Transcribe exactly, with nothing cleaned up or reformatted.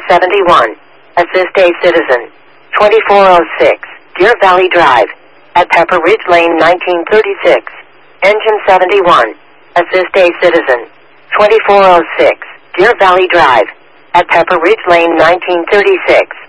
seventy-one. Assist a citizen. twenty-four oh six. Deer Valley Drive. At Pepper Ridge Lane nineteen thirty-six. Engine seventy-one. Assist a citizen. twenty-four oh six. Deer Valley Drive. At Pepper Ridge Lane nineteen thirty-six.